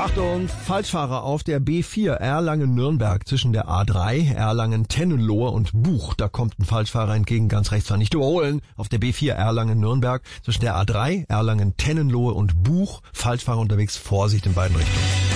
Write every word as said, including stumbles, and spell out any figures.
Achtung, Falschfahrer auf der B vier Erlangen-Nürnberg zwischen der A drei Erlangen-Tennenlohe und Buch. Da kommt ein Falschfahrer entgegen, ganz rechts, war nicht überholen. Auf der B vier Erlangen-Nürnberg zwischen der A drei Erlangen-Tennenlohe und Buch. Falschfahrer unterwegs, Vorsicht in beiden Richtungen.